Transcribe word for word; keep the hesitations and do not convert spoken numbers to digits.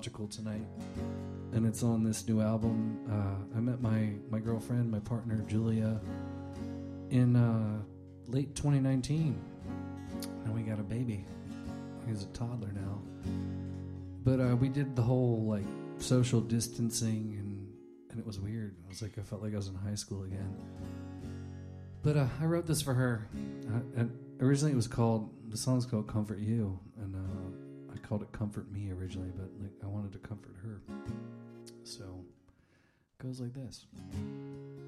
Logical tonight, and it's on this new album. Uh, I met my, my girlfriend, my partner, Julia, in uh, late twenty nineteen, and we got a baby. He's a toddler now. But uh, we did the whole, like, social distancing, and, and it was weird. I was like, I felt like I was in high school again. But uh, I wrote this for her. Uh, and originally it was called, the song's called Comfort You, and uh, I called it Comfort Me originally, but like I wanted to comfort her. So it goes like this.